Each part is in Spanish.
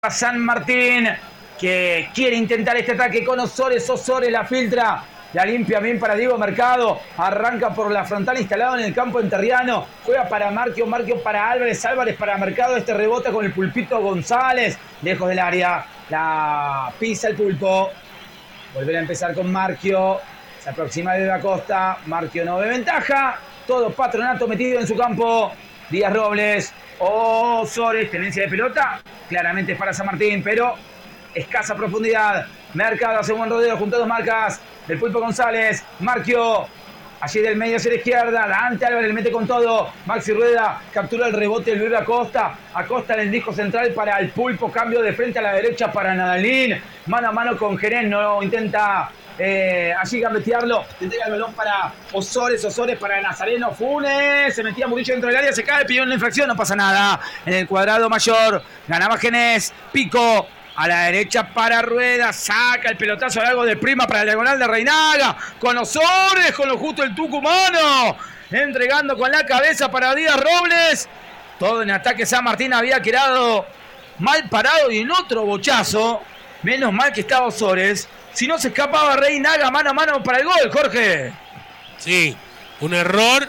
San Martín, que quiere intentar este ataque con Ozores. Ozores la filtra, la limpia bien para Diego Mercado. Arranca por la frontal instalado en el campo enterriano. Juega para Marquio, Marquio para Álvarez, Álvarez para Mercado. Este rebota con el Pulpito González. Lejos del área, la pisa el Pulpo. Volver a empezar con Marquio. Se aproxima de Acosta. Marquio no ve ventaja. Todo Patronato metido en su campo. Díaz Robles. Ozores, tenencia de pelota. Claramente es para San Martín, pero escasa profundidad. Mercado hace buen rodeo junto a dos marcas. El Pulpo González. Marquio. Allí del medio hacia la izquierda. Dante Álvarez le mete con todo. Maxi Rueda captura el rebote. El bebé Acosta. Acosta en el disco central para el Pulpo. Cambio de frente a la derecha para Nadalín. Mano a mano con Jerez. No intenta allí gambetearlo. Entrega el balón para Ozores. Ozores para Nazareno Funes. Se metía Murillo dentro del área. Se cae. Pidió una infracción. No pasa nada. En el cuadrado mayor. Ganaba Genés. Pico. A la derecha para Rueda, saca el pelotazo largo de Prima para el diagonal de Reinaga, con Ozores, con lo justo el tucumano, entregando con la cabeza para Díaz Robles. Todo en ataque. San Martín había quedado mal parado y en otro bochazo, menos mal que estaba Ozores, si no se escapaba Reinaga mano a mano para el gol, Jorge. Sí, un error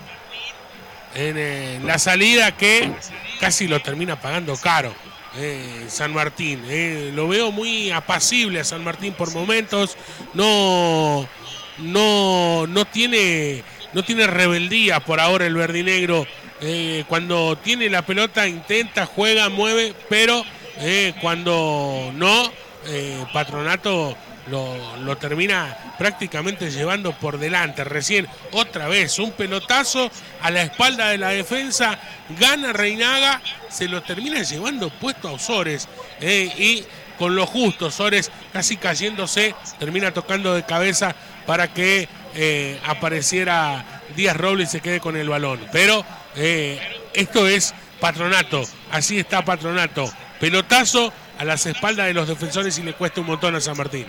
en la salida que casi lo termina pagando caro. San Martín, lo veo muy apacible a San Martín por momentos, no tiene rebeldía por ahora el verdinegro. Cuando tiene la pelota intenta, juega, mueve, pero cuando no, Patronato lo termina prácticamente llevando por delante. Recién otra vez un pelotazo a la espalda de la defensa, gana Reinaga, se lo termina llevando puesto a Ozores, y con lo justo Ozores casi cayéndose, termina tocando de cabeza para que apareciera Díaz Robles y se quede con el balón. Pero esto es Patronato, así está Patronato, pelotazo a las espaldas de los defensores y le cuesta un montón a San Martín.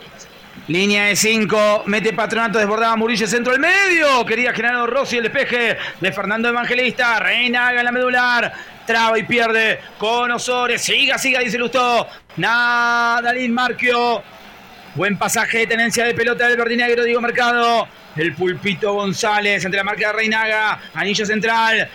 Línea de 5, mete Patronato, desbordaba Murillo, centro al medio. Quería Genaro Rossi, el despeje de Fernando Evangelista. Reinaga en la medular, traba y pierde con Ozores. Siga, dice Lustó. Nadalín Marquio. Buen pasaje de tenencia de pelota del verdinegro, Diego Mercado. El Pulpito González entre la marca de Reinaga. Anillo central.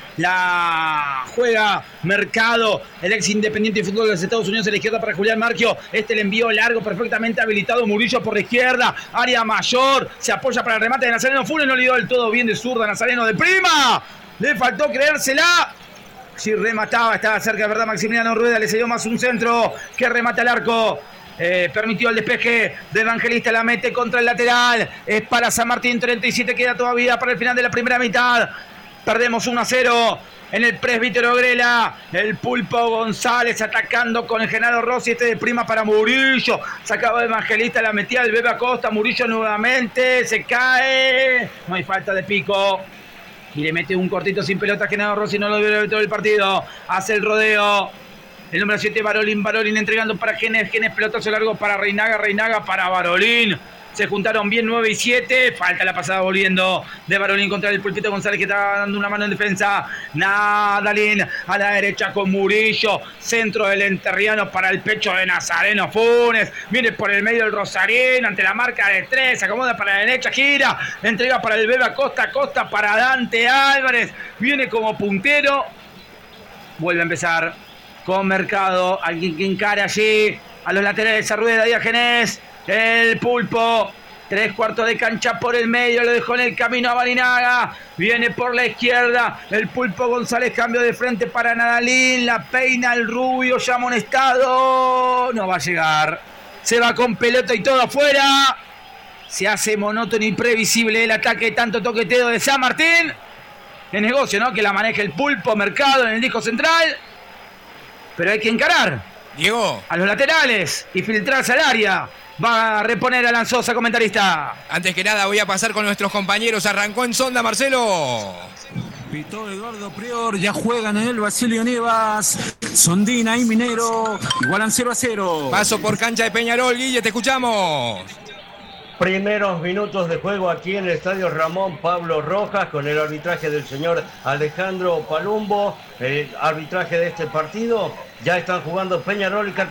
La juega Mercado. El ex Independiente de Fútbol de los Estados Unidos a la izquierda para Julián Marquio. Este le envió largo, perfectamente habilitado. Murillo por la izquierda. Área mayor. Se apoya para el remate de Nazareno Funes. No le dio del todo bien de zurda. Nazareno de Prima. Le faltó creérsela. Si remataba, estaba cerca, de verdad. Maximiliano Rueda le cedió más un centro que remata al arco. Permitió el despeje de Evangelista, la mete contra el lateral. Es para San Martín, 37 queda todavía para el final de la primera mitad. Perdemos 1-0 en el Presbítero Grela. El Pulpo González atacando con el Genaro Rossi. Este de Prima para Murillo. Sacaba de Evangelista, la metía el bebé Acosta. Murillo nuevamente, se cae. No hay falta de Pico. Y le mete un cortito sin pelota. Genaro Rossi no lo vio todo el partido. Hace el rodeo. El número 7, Barolín entregando para Genés, pelotazo largo para Reinaga para Barolín. Se juntaron bien 9 y 7. Falta la pasada volviendo de Barolín contra el Pulpito González, que está dando una mano en defensa. Nadalín a la derecha con Murillo. Centro del enterriano para el pecho de Nazareno Funes. Viene por el medio el Rosarino ante la marca de 3. Se acomoda para la derecha, gira. Entrega para el bebé Acosta para Dante Álvarez. Viene como puntero. Vuelve a empezar con Mercado, alguien que encara allí a los laterales a Rueda, Díaz Genés, el Pulpo, 3/4 de cancha por el medio, lo dejó en el camino a Barinaga, viene por la izquierda, el Pulpo González, cambio de frente para Nadalín, la peina el rubio ya amonestado, no va a llegar, se va con pelota y todo afuera, se hace monótono y previsible el ataque, tanto toqueteo de San Martín, es negocio, ¿no? Que la maneje el Pulpo Mercado en el disco central. Pero hay que encarar, Diego, a los laterales y filtrarse al área. Va a reponer a Lanzosa, comentarista. Antes que nada voy a pasar con nuestros compañeros. Arrancó en Sonda, Marcelo. Pitó Eduardo Prior, ya juegan en el Basilio Nievas. Sondina y Minero igualan 0-0. Paso por cancha de Peñarol, Guille, te escuchamos. Primeros minutos de juego aquí en el estadio Ramón Pablo Rojas con el arbitraje del señor Alejandro Palumbo. El arbitraje de este partido. Ya están jugando Peñarol y